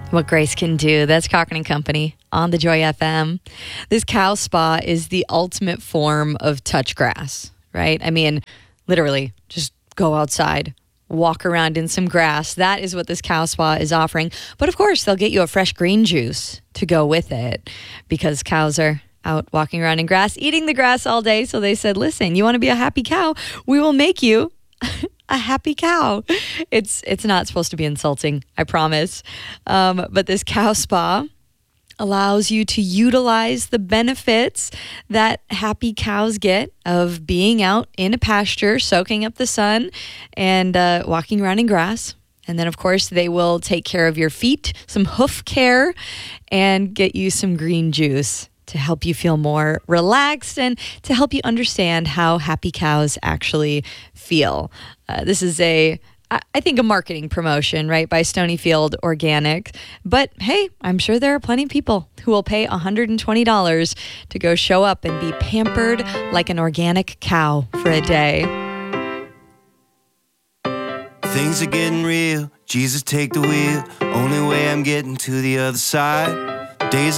What Grace Can Do. That's Cochran and Company on the Joy FM. This cow spa is the ultimate form of touch grass, right? I mean, literally, just go outside, walk around in some grass. That is what this cow spa is offering. But of course, they'll get you a fresh green juice to go with it because cows are out walking around in grass, eating the grass all day. So they said, listen, you want to be a happy cow? We will make you a happy cow. It's not supposed to be insulting, I promise. But this cow spa allows you to utilize the benefits that happy cows get of being out in a pasture, soaking up the sun, and walking around in grass. And then, of course, they will take care of your feet, some hoof care, and get you some green juice to help you feel more relaxed and to help you understand how happy cows actually feel. This is I think a marketing promotion, right, by Stonyfield Organic. But hey, I'm sure there are plenty of people who will pay $120 to go show up and be pampered like an organic cow for a day. Things are getting real. Jesus, take the wheel. Only way I'm getting to the other side. Days